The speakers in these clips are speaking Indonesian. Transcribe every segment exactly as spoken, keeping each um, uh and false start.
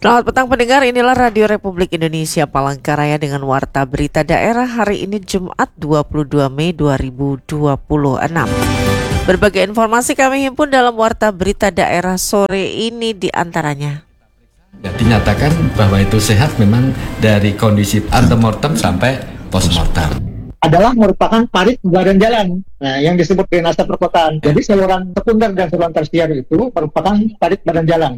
Selamat petang pendengar, inilah Radio Republik Indonesia Palangkaraya dengan Warta Berita Daerah hari ini Jumat dua puluh dua Mei dua ribu dua puluh enam. Berbagai informasi kami himpun dalam Warta Berita Daerah sore ini diantaranya. Ya, dinyatakan bahwa itu sehat memang dari kondisi antemortem sampai postmortem. Adalah merupakan parit badan jalan, nah, yang disebut drainase perkotaan. Jadi saluran sekunder dan saluran tersier itu merupakan parit badan jalan.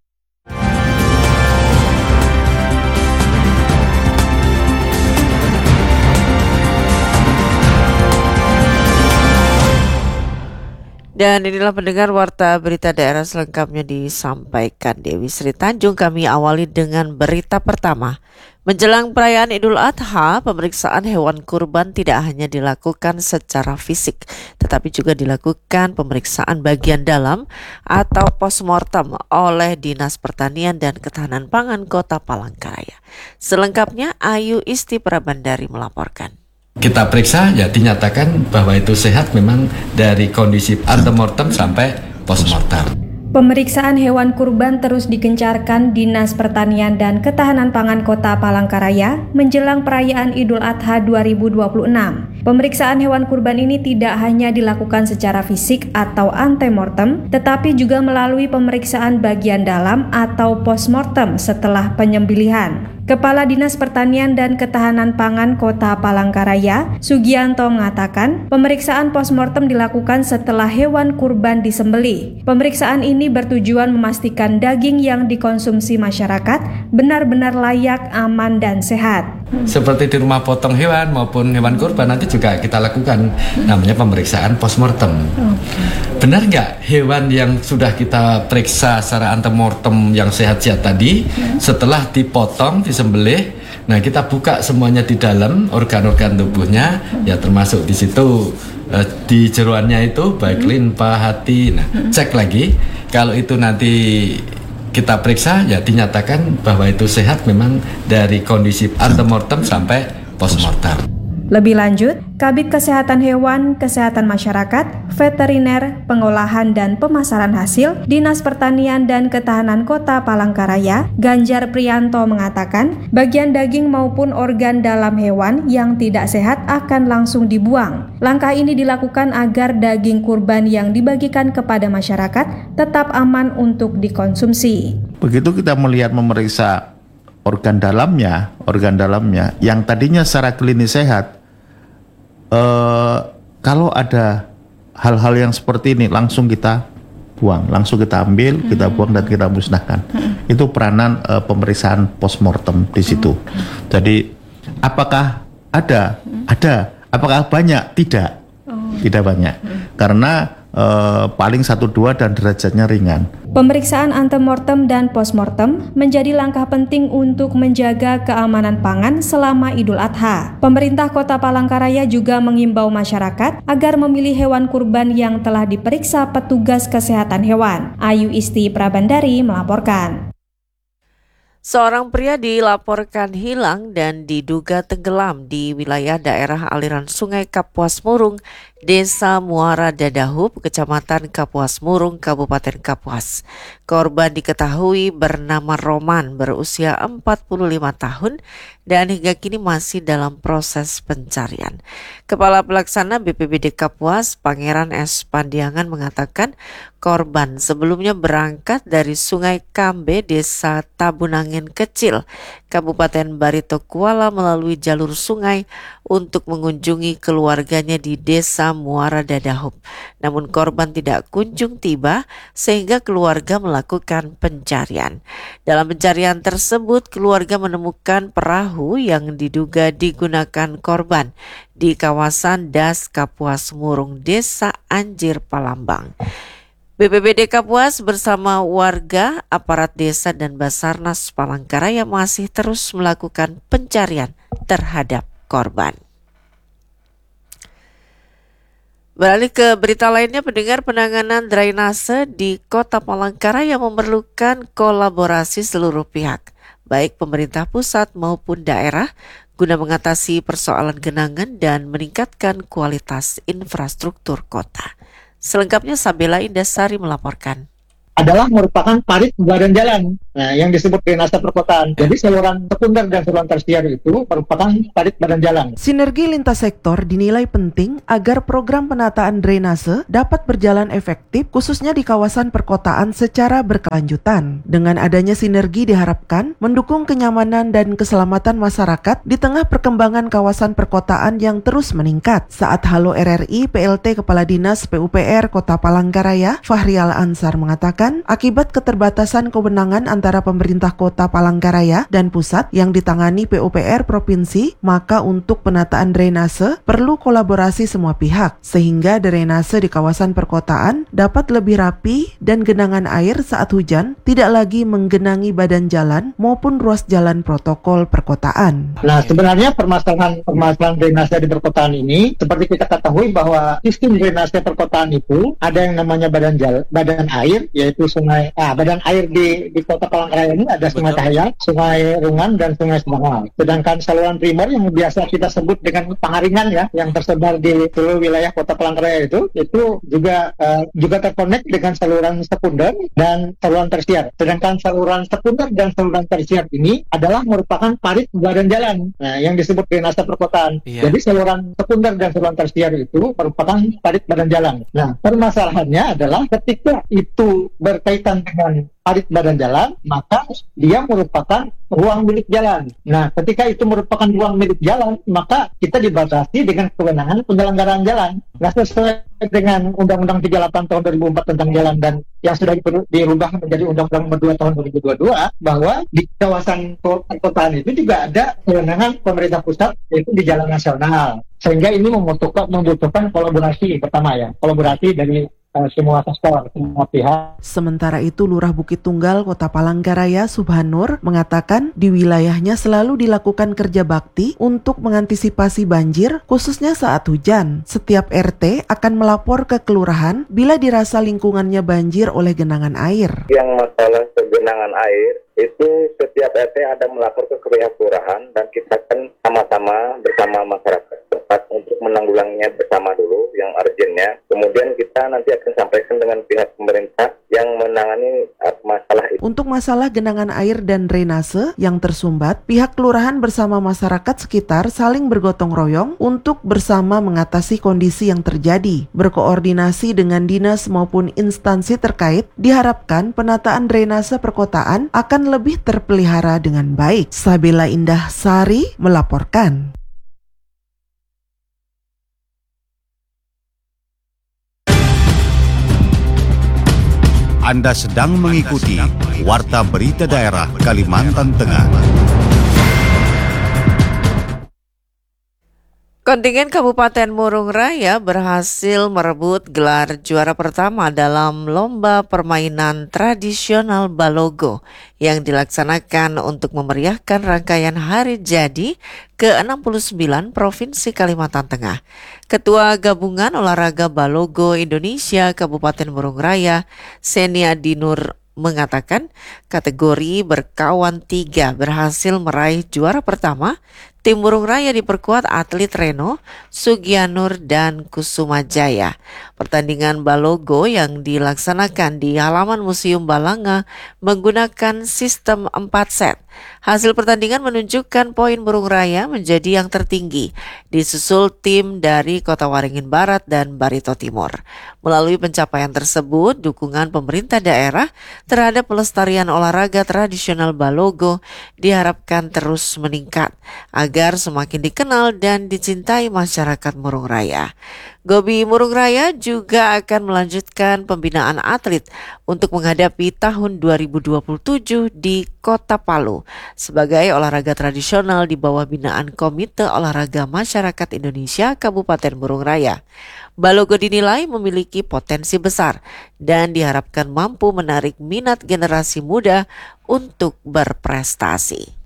Dan inilah pendengar Warta Berita Daerah selengkapnya disampaikan Dewi Sri Tanjung. Kami awali dengan berita pertama. Menjelang perayaan Idul Adha, pemeriksaan hewan kurban tidak hanya dilakukan secara fisik, tetapi juga dilakukan pemeriksaan bagian dalam atau postmortem oleh Dinas Pertanian dan Ketahanan Pangan Kota Palangkaraya. Selengkapnya Ayu Isti Prabandari melaporkan. Kita periksa, ya dinyatakan bahwa itu sehat memang dari kondisi antemortem sampai postmortem. Pemeriksaan hewan kurban terus digencarkan Dinas Pertanian dan Ketahanan Pangan Kota Palangkaraya menjelang perayaan Idul Adha dua ribu dua puluh enam. Pemeriksaan hewan kurban ini tidak hanya dilakukan secara fisik atau antemortem, tetapi juga melalui pemeriksaan bagian dalam atau postmortem setelah penyembelihan. Kepala Dinas Pertanian dan Ketahanan Pangan Kota Palangkaraya, Sugianto mengatakan, pemeriksaan postmortem dilakukan setelah hewan kurban disembelih. Pemeriksaan ini bertujuan memastikan daging yang dikonsumsi masyarakat benar-benar layak, aman, dan sehat. Seperti di rumah potong hewan maupun hewan kurban nanti juga kita lakukan namanya pemeriksaan postmortem. Benar nggak hewan yang sudah kita periksa secara antemortem yang sehat-sehat tadi, setelah dipotong, disembelih, nah kita buka semuanya di dalam organ-organ tubuhnya, ya termasuk di situ eh, di jeroannya itu baik limpa, hati. Nah cek lagi, kalau itu nanti kita periksa, ya dinyatakan bahwa itu sehat memang dari kondisi antemortem sampai postmortem. Lebih lanjut, Kabid Kesehatan Hewan, Kesehatan Masyarakat, Veteriner, Pengolahan dan Pemasaran Hasil, Dinas Pertanian dan Ketahanan Kota Palangkaraya, Ganjar Priyanto mengatakan, bagian daging maupun organ dalam hewan yang tidak sehat akan langsung dibuang. Langkah ini dilakukan agar daging kurban yang dibagikan kepada masyarakat tetap aman untuk dikonsumsi. Begitu kita melihat memeriksa organ dalamnya, organ dalamnya yang tadinya secara klinis sehat, eh, kalau ada hal-hal yang seperti ini langsung kita buang, langsung kita ambil, hmm. kita buang dan kita musnahkan. Hmm. Itu peranan eh, pemeriksaan postmortem di situ. Hmm. Jadi apakah ada? Hmm. Ada. Apakah banyak? Tidak. Oh. Tidak banyak. Hmm. Karena eh, paling satu dua dan derajatnya ringan. Pemeriksaan antemortem dan postmortem menjadi langkah penting untuk menjaga keamanan pangan selama Idul Adha. Pemerintah Kota Palangkaraya juga mengimbau masyarakat agar memilih hewan kurban yang telah diperiksa petugas kesehatan hewan. Ayu Isti Prabandari melaporkan. Seorang pria dilaporkan hilang dan diduga tenggelam di wilayah daerah aliran Sungai Kapuas Murung, Desa Muara Dadahup, Kecamatan Kapuas Murung, Kabupaten Kapuas. Korban diketahui bernama Roman, berusia empat puluh lima tahun dan hingga kini masih dalam proses pencarian. Kepala Pelaksana B P B D Kapuas, Pangeran S. Pandiangan mengatakan korban sebelumnya berangkat dari Sungai Kambe, Desa Tabunangin Kecil, Kabupaten Barito Kuala melalui jalur sungai untuk mengunjungi keluarganya di Desa Muara Dadahup. Namun korban tidak kunjung tiba sehingga keluarga melakukan pencarian. Dalam pencarian tersebut, keluarga menemukan perahu yang diduga digunakan korban di kawasan Das Kapuas Murung, Desa Anjir Palambang. B P B D Kapuas bersama warga, aparat desa dan Basarnas Palangkaraya masih terus melakukan pencarian terhadap korban. Beralih ke berita lainnya, pendengar, penanganan drainase di Kota Palangkaraya memerlukan kolaborasi seluruh pihak, baik pemerintah pusat maupun daerah, guna mengatasi persoalan genangan dan meningkatkan kualitas infrastruktur kota. Selengkapnya Sabela Indasari melaporkan. Adalah merupakan parit badan jalan, Nah, yang disebut drainase perkotaan. Jadi saluran sekunder dan saluran tersier itu merupakan parit badan jalan. Sinergi lintas sektor dinilai penting agar program penataan drainase dapat berjalan efektif khususnya di kawasan perkotaan secara berkelanjutan. Dengan adanya sinergi diharapkan mendukung kenyamanan dan keselamatan masyarakat di tengah perkembangan kawasan perkotaan yang terus meningkat. Saat Halo R R I, P L T Kepala Dinas P U P R Kota Palangkaraya, Fahrial Ansar mengatakan, akibat keterbatasan kewenangan antara pemerintah Kota Palangkaraya dan pusat yang ditangani P U P R Provinsi, maka untuk penataan drainase perlu kolaborasi semua pihak, sehingga drainase di kawasan perkotaan dapat lebih rapi dan genangan air saat hujan tidak lagi menggenangi badan jalan maupun ruas jalan protokol perkotaan. Nah, sebenarnya permasalahan permasalahan drainase di perkotaan ini, seperti kita ketahui bahwa sistem drainase perkotaan itu ada yang namanya badan jalan, badan air, yaitu sungai, ah, badan air di di Kota Palangkaraya ini ada Sungai Cahaya, Sungai Rungan, dan Sungai Semangal. Sedangkan saluran primer yang biasa kita sebut dengan Pangaringan ya, yang tersebar di seluruh wilayah Kota Palangkaraya itu, itu juga uh, juga terkonek dengan saluran sekunder dan saluran tersier. Sedangkan saluran sekunder dan saluran tersier ini adalah merupakan parit badan jalan, nah, yang disebut drainase perkotaan. Iya. Jadi saluran sekunder dan saluran tersier itu merupakan parit badan jalan. Nah, permasalahannya adalah ketika itu berkaitan dengan parit badan jalan, maka dia merupakan ruang milik jalan. Nah, ketika itu merupakan ruang milik jalan, maka kita dibatasi dengan kewenangan penyelenggaraan jalan. Nah, sesuai dengan Undang-Undang tiga puluh delapan tahun dua ribu empat tentang jalan dan yang sudah dirubah menjadi Undang-Undang nomor dua tahun dua ribu dua puluh dua, bahwa di kawasan perkotaan itu juga ada kewenangan pemerintah pusat, yaitu di jalan nasional. Sehingga ini membutuhkan, membutuhkan kolaborasi pertama ya, kolaborasi dari semua sektor, semua pihak. Sementara itu, Lurah Bukit Tunggal Kota Palangkaraya Subhanur mengatakan di wilayahnya selalu dilakukan kerja bakti untuk mengantisipasi banjir, khususnya saat hujan. Setiap R T akan melapor ke kelurahan bila dirasa lingkungannya banjir oleh genangan air. Yang masalah genangan air itu setiap R T ada melapor ke pihak kelurahan dan kita kan sama-sama bersama masyarakat tempat untuk menanggulanginya bersama dulu yang urgentnya. Kemudian kita nanti akan sampaikan dengan pihak pemerintah yang menangani masalah itu. Untuk masalah genangan air dan drainase yang tersumbat, pihak kelurahan bersama masyarakat sekitar saling bergotong royong untuk bersama mengatasi kondisi yang terjadi. Berkoordinasi dengan dinas maupun instansi terkait, diharapkan penataan drainase perkotaan akan lebih terpelihara dengan baik. Sabila Indah Sari melaporkan. Anda sedang mengikuti Warta Berita Daerah Kalimantan Tengah. Kontingen Kabupaten Murung Raya berhasil merebut gelar juara pertama dalam lomba permainan tradisional Balogo yang dilaksanakan untuk memeriahkan rangkaian hari jadi ke enam puluh sembilan Provinsi Kalimantan Tengah. Ketua Gabungan Olahraga Balogo Indonesia Kabupaten Murung Raya, Senia Dinur, mengatakan kategori berkawan tiga berhasil meraih juara pertama. Tim Murung Raya diperkuat atlet Reno, Sugianur, dan Kusuma Jaya. Pertandingan Balogo yang dilaksanakan di halaman Museum Balanga menggunakan sistem empat set. Hasil pertandingan menunjukkan poin Murung Raya menjadi yang tertinggi, disusul tim dari Kota Waringin Barat dan Barito Timur. Melalui pencapaian tersebut, dukungan pemerintah daerah terhadap pelestarian olahraga tradisional Balogo diharapkan terus meningkat agar semakin dikenal dan dicintai masyarakat Murung Raya. Gobi Murung Raya juga akan melanjutkan pembinaan atlet untuk menghadapi tahun dua ribu dua puluh tujuh di Kota Palu sebagai olahraga tradisional di bawah binaan Komite Olahraga Masyarakat Indonesia Kabupaten Murung Raya. Balogo dinilai memiliki potensi besar dan diharapkan mampu menarik minat generasi muda untuk berprestasi.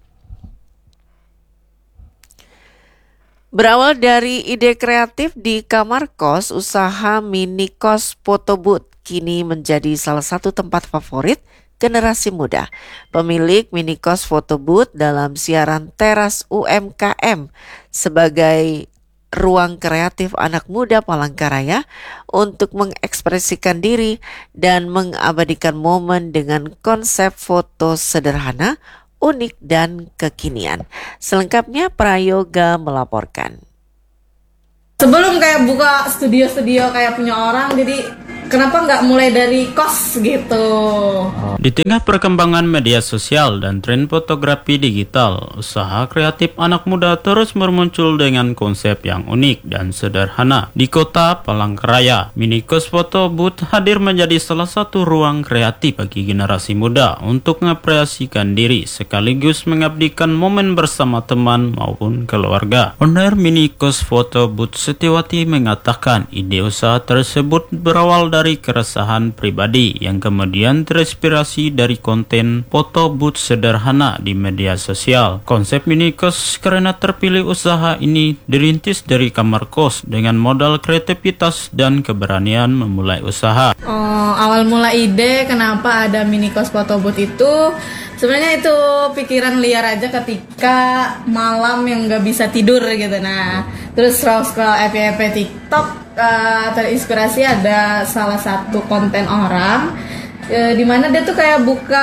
Berawal dari ide kreatif di kamar kos, usaha mini kos photo booth kini menjadi salah satu tempat favorit generasi muda. Pemilik mini kos photo booth dalam siaran Teras U M K M sebagai ruang kreatif anak muda Palangkaraya untuk mengekspresikan diri dan mengabadikan momen dengan konsep foto sederhana, unik, dan kekinian. Selengkapnya Prayoga melaporkan. Sebelum kayak buka studio-studio kayak punya orang, jadi kenapa nggak mulai dari kos gitu? Di tengah perkembangan media sosial dan tren fotografi digital, usaha kreatif anak muda terus bermuncul dengan konsep yang unik dan sederhana. Di kota Palangkaraya, Mini Kos Photo Booth hadir menjadi salah satu ruang kreatif bagi generasi muda untuk mengapresiasikan diri sekaligus mengabdikan momen bersama teman maupun keluarga. Owner Mini Kos Photo Booth Setiawati mengatakan ide usaha tersebut berawal dari keresahan pribadi yang kemudian terinspirasi dari konten foto booth sederhana di media sosial. Konsep mini kos karena terpilih usaha ini dirintis dari kamar kos dengan modal kreativitas dan keberanian memulai usaha. Oh, awal mula ide kenapa ada mini kos foto booth itu sebenarnya itu pikiran liar aja ketika malam yang nggak bisa tidur gitu. Nah, terus scroll-scroll F Y P TikTok, uh, terinspirasi ada salah satu konten orang uh, di mana dia tuh kayak buka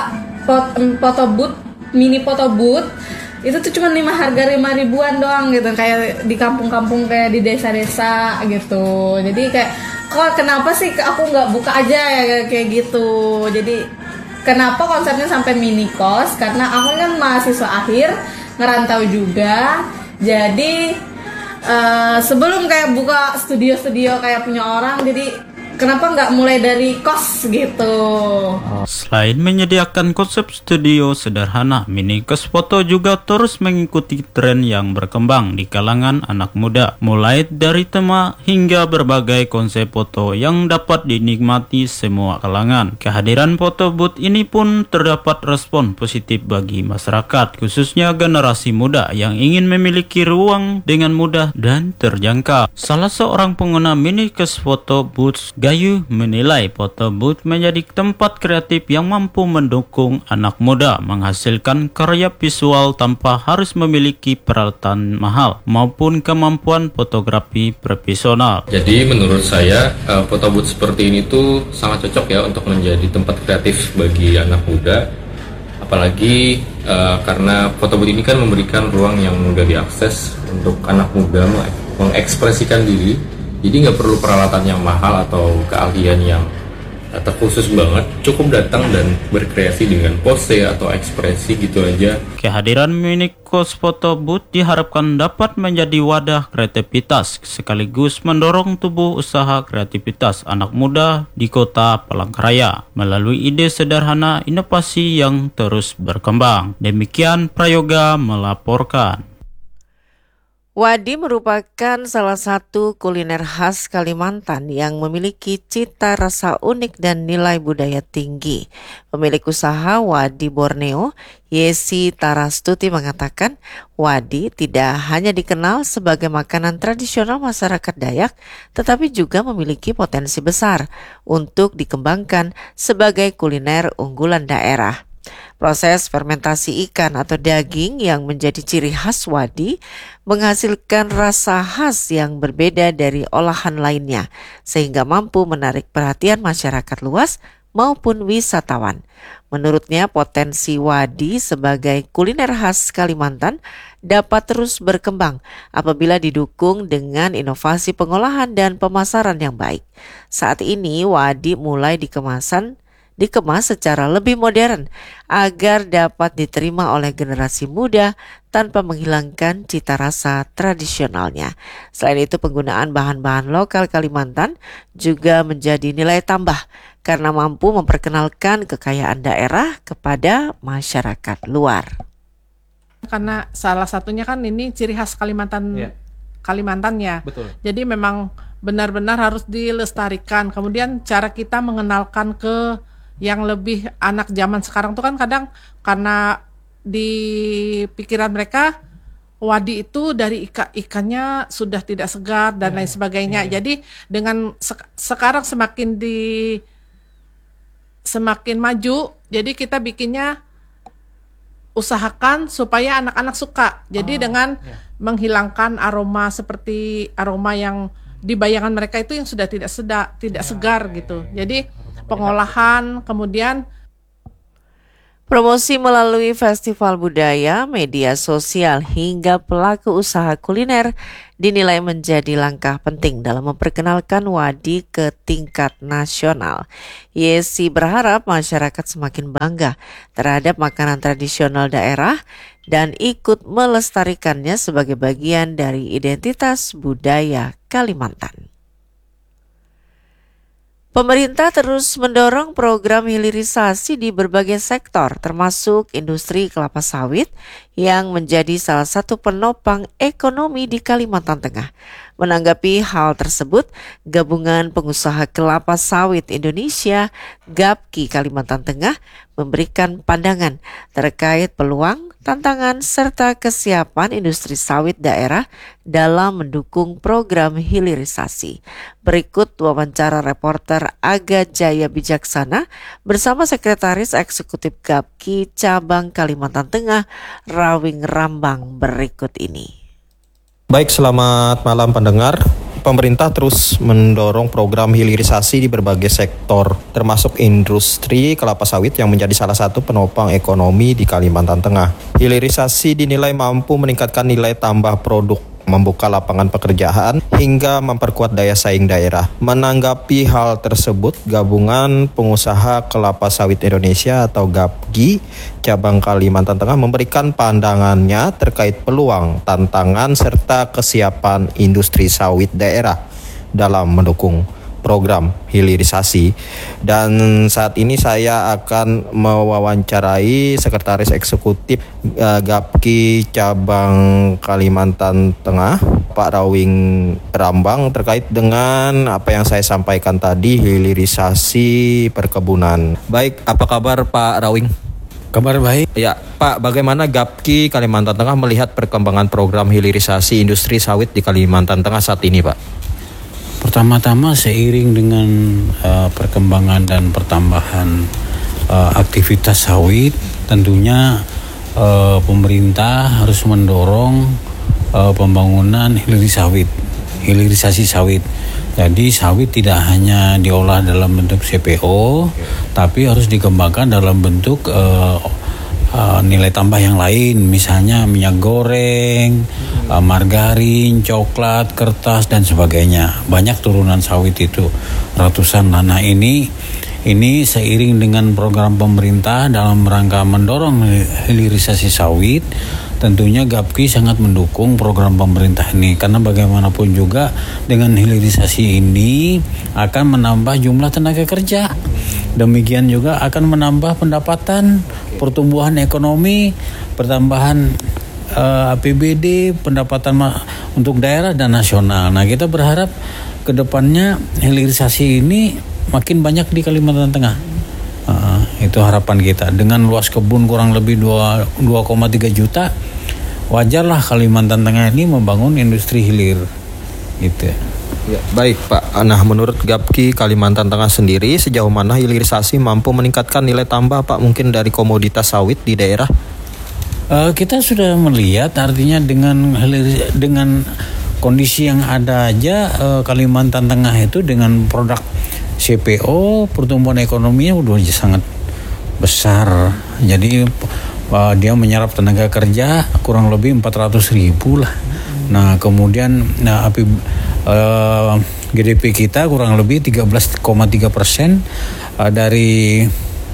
pot, foto booth, mini foto booth. Itu tuh cuma lima harga lima ribuan doang gitu, kayak di kampung-kampung kayak di desa-desa gitu. Jadi kayak kok kenapa sih aku nggak buka aja ya kayak gitu. Jadi kenapa konsepnya sampai mini kos? Karena aku kan mahasiswa akhir, ngerantau juga. Jadi uh, sebelum kayak buka studio-studio kayak punya orang, jadi kenapa nggak mulai dari kos gitu? Selain menyediakan konsep studio sederhana, Mini Kos Foto juga terus mengikuti tren yang berkembang di kalangan anak muda, mulai dari tema hingga berbagai konsep foto yang dapat dinikmati semua kalangan. Kehadiran foto booth ini pun terdapat respon positif bagi masyarakat, khususnya generasi muda yang ingin memiliki ruang dengan mudah dan terjangkau. Salah seorang pengguna Mini Kos Foto Booth, Gayu, menilai foto booth menjadi tempat kreatif yang mampu mendukung anak muda menghasilkan karya visual tanpa harus memiliki peralatan mahal maupun kemampuan fotografi profesional. Jadi menurut saya uh, foto booth seperti ini tuh sangat cocok ya untuk menjadi tempat kreatif bagi anak muda. Apalagi uh, karena foto booth ini kan memberikan ruang yang mudah diakses untuk anak muda mengekspresikan diri. Jadi nggak perlu peralatan yang mahal atau keahlian yang terkhusus banget, cukup datang dan berkreasi dengan pose atau ekspresi gitu aja. Kehadiran Mini Kos Foto Booth diharapkan dapat menjadi wadah kreativitas sekaligus mendorong tumbuh usaha kreativitas anak muda di kota Palangkaraya melalui ide sederhana inovasi yang terus berkembang. Demikian Prayoga melaporkan. Wadi merupakan salah satu kuliner khas Kalimantan yang memiliki cita rasa unik dan nilai budaya tinggi. Pemilik usaha Wadi Borneo, Yesi Tarastuti mengatakan, wadi tidak hanya dikenal sebagai makanan tradisional masyarakat Dayak, tetapi juga memiliki potensi besar untuk dikembangkan sebagai kuliner unggulan daerah. Proses fermentasi ikan atau daging yang menjadi ciri khas wadi menghasilkan rasa khas yang berbeda dari olahan lainnya, sehingga mampu menarik perhatian masyarakat luas maupun wisatawan. Menurutnya, potensi wadi sebagai kuliner khas Kalimantan dapat terus berkembang apabila didukung dengan inovasi pengolahan dan pemasaran yang baik. Saat ini, wadi mulai dikemasan dikemas secara lebih modern agar dapat diterima oleh generasi muda tanpa menghilangkan cita rasa tradisionalnya. Selain itu, penggunaan bahan-bahan lokal Kalimantan juga menjadi nilai tambah karena mampu memperkenalkan kekayaan daerah kepada masyarakat luar. Karena salah satunya kan ini ciri khas Kalimantan, ya. Kalimantan ya. Betul. Jadi memang benar-benar harus dilestarikan. Kemudian cara kita mengenalkan ke yang lebih anak zaman sekarang tuh kan kadang karena di pikiran mereka wadi itu dari ikan ikannya sudah tidak segar dan yeah. lain sebagainya. Yeah. Jadi dengan se- sekarang semakin di semakin maju, jadi kita bikinnya usahakan supaya anak-anak suka. Jadi oh, dengan yeah. menghilangkan aroma seperti aroma yang di bayangan mereka itu yang sudah tidak sedap, tidak segar gitu. Jadi pengolahan, kemudian promosi melalui festival budaya, media sosial, hingga pelaku usaha kuliner dinilai menjadi langkah penting dalam memperkenalkan Wadi ke tingkat nasional. Yesi berharap masyarakat semakin bangga terhadap makanan tradisional daerah dan ikut melestarikannya sebagai bagian dari identitas budaya Kalimantan. Pemerintah terus mendorong program hilirisasi di berbagai sektor, termasuk industri kelapa sawit yang menjadi salah satu penopang ekonomi di Kalimantan Tengah. Menanggapi hal tersebut, Gabungan Pengusaha Kelapa Sawit Indonesia (Gapki) Kalimantan Tengah memberikan pandangan terkait peluang, tantangan, serta kesiapan industri sawit daerah dalam mendukung program hilirisasi. Berikut wawancara reporter Aga Jaya Bijaksana bersama Sekretaris Eksekutif Gapki Cabang Kalimantan Tengah, Rawing Rambang berikut ini. Baik, selamat malam pendengar. Pemerintah terus mendorong program hilirisasi di berbagai sektor, termasuk industri kelapa sawit yang menjadi salah satu penopang ekonomi di Kalimantan Tengah. Hilirisasi dinilai mampu meningkatkan nilai tambah produk, membuka lapangan pekerjaan, hingga memperkuat daya saing daerah. Menanggapi hal tersebut, Gabungan Pengusaha Kelapa Sawit Indonesia atau Gapki Cabang Kalimantan Tengah memberikan pandangannya terkait peluang, tantangan, serta kesiapan industri sawit daerah dalam mendukung program hilirisasi. Dan saat ini saya akan mewawancarai Sekretaris Eksekutif uh, Gapki Cabang Kalimantan Tengah, Pak Rawing Rambang, terkait dengan apa yang saya sampaikan tadi, hilirisasi perkebunan. Baik, apa kabar Pak Rawing? Kabar baik. Ya, Pak, bagaimana Gapki Kalimantan Tengah melihat perkembangan program hilirisasi industri sawit di Kalimantan Tengah saat ini, Pak? Pertama-tama seiring dengan uh, perkembangan dan pertambahan uh, aktivitas sawit, tentunya uh, pemerintah harus mendorong uh, pembangunan hilirisasi sawit, hilirisasi sawit. Jadi sawit tidak hanya diolah dalam bentuk C P O, tapi harus dikembangkan dalam bentuk uh, uh, nilai tambah yang lain, misalnya minyak goreng, uh, margarin, coklat, kertas dan sebagainya. Banyak turunan sawit itu, ratusan. Nah ini ini seiring dengan program pemerintah dalam rangka mendorong hilirisasi sawit. Tentunya Gapki sangat mendukung program pemerintah ini, karena bagaimanapun juga dengan hilirisasi ini akan menambah jumlah tenaga kerja. Demikian juga akan menambah pendapatan, pertumbuhan ekonomi, pertambahan uh, A P B D, pendapatan ma- untuk daerah dan nasional. Nah, kita berharap ke depannya hilirisasi ini makin banyak di Kalimantan Tengah. Uh, itu harapan kita. Dengan luas kebun kurang lebih dua koma tiga juta, wajarlah Kalimantan Tengah ini membangun industri hilir. Gitu. Ya, baik Pak. Nah, menurut Gapki Kalimantan Tengah sendiri, sejauh mana hilirisasi mampu meningkatkan nilai tambah Pak mungkin dari komoditas sawit di daerah? Uh, kita sudah melihat, artinya dengan dengan kondisi yang ada aja, uh, Kalimantan Tengah itu dengan produk C P O pertumbuhan ekonominya udah sangat besar. Jadi uh, dia menyerap tenaga kerja kurang lebih empat ratus ribu lah. Nah kemudian nah, api, uh, G D P kita kurang lebih tiga belas koma tiga persen uh, dari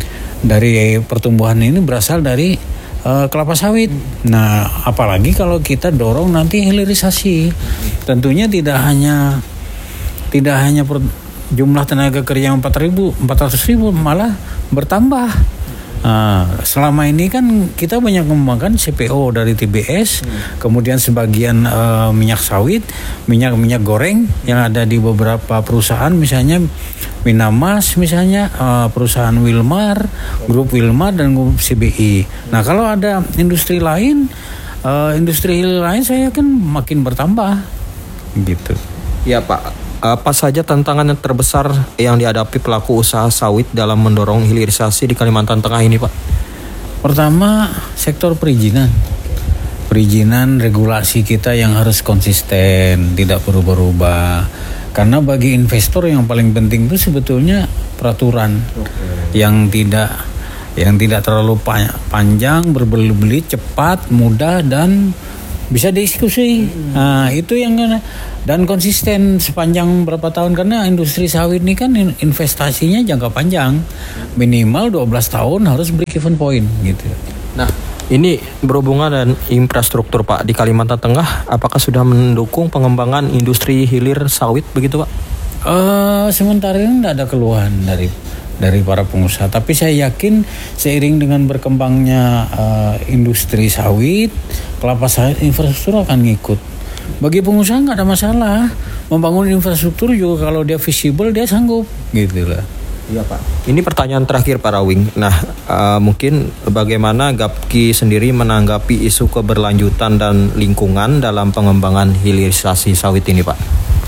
dari pertumbuhan ini berasal dari uh, kelapa sawit. Nah apalagi kalau kita dorong nanti hilirisasi, tentunya tidak hanya tidak hanya per, jumlah tenaga kerja empat ratus ribu malah bertambah. Nah, selama ini kan kita banyak mengembangkan C P O dari T B S, hmm. kemudian sebagian uh, minyak sawit, minyak-minyak goreng yang ada di beberapa perusahaan, misalnya Minamas, misalnya uh, perusahaan Wilmar, grup Wilmar dan grup C B I. Nah, kalau ada industri lain, uh, industri lain saya yakin makin bertambah, gitu. Ya Pak. Apa saja tantangan yang terbesar yang dihadapi pelaku usaha sawit dalam mendorong hilirisasi di Kalimantan Tengah ini, Pak? Pertama, sektor perizinan. perizinan regulasi kita yang harus konsisten, tidak berubah-ubah. Karena bagi investor yang paling penting itu sebetulnya peraturan okay. yang tidak yang tidak terlalu panjang, berbelit-belit, cepat, mudah dan bisa dieksekusi. Hmm. Nah, itu yang dan konsisten sepanjang berapa tahun, karena industri sawit ini kan investasinya jangka panjang. Minimal dua belas tahun harus break even point gitu. Nah, ini berhubungan dengan infrastruktur Pak di Kalimantan Tengah, apakah sudah mendukung pengembangan industri hilir sawit begitu Pak? Uh, sementara ini tidak ada keluhan dari dari para pengusaha, tapi saya yakin seiring dengan berkembangnya uh, industri sawit, kelapa sawit, infrastruktur akan ngikut. Bagi pengusaha nggak ada masalah, membangun infrastruktur juga kalau dia visible dia sanggup, gitu lah. Iya Pak. Ini pertanyaan terakhir Pak Rawing. Nah, uh, mungkin bagaimana Gapki sendiri menanggapi isu keberlanjutan dan lingkungan dalam pengembangan hilirisasi sawit ini Pak?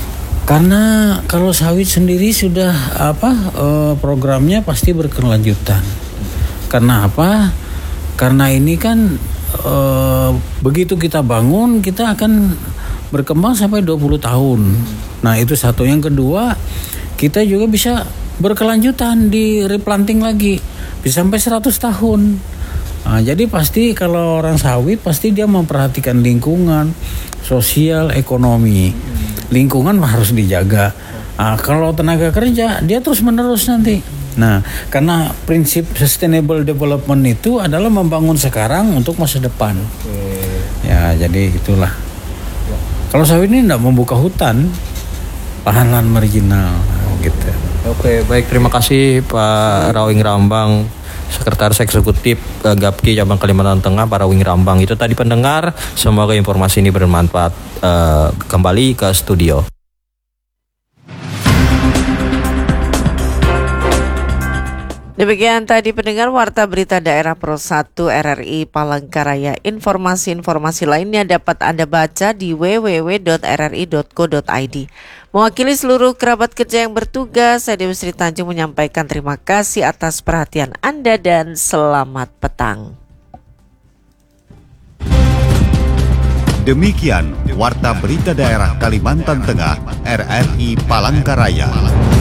Karena kalau sawit sendiri sudah apa uh, programnya pasti berkelanjutan. Karena apa? Karena ini kan uh, begitu kita bangun kita akan berkembang sampai dua puluh tahun. Nah, itu satu. Yang kedua, kita juga bisa berkelanjutan di replanting lagi bisa sampai seratus tahun. Nah, jadi pasti kalau orang sawit pasti dia memperhatikan lingkungan, sosial, ekonomi. Lingkungan harus dijaga. Nah, kalau tenaga kerja dia terus menerus nanti. Nah, karena prinsip sustainable development itu adalah membangun sekarang untuk masa depan. Ya, jadi itulah. Kalau sawit ini tidak membuka hutan, lahan-lahan marginal gitu. Oke, baik, terima kasih Pak Rawing Rambang, Sekretaris Eksekutif uh, Gapki Cabang Kalimantan Tengah, Pak Rawing Rambang. Itu tadi pendengar, semoga informasi ini bermanfaat. Uh, kembali ke studio. Demikian tadi pendengar Warta Berita Daerah Pro satu R R I Palangkaraya. Informasi-informasi lainnya dapat Anda baca di w w w dot r r i dot co dot i d. Mewakili seluruh kerabat kerja yang bertugas, saya Dewi Sri Tanjung menyampaikan terima kasih atas perhatian Anda dan selamat petang. Demikian Warta Berita Daerah Kalimantan Tengah R R I Palangkaraya.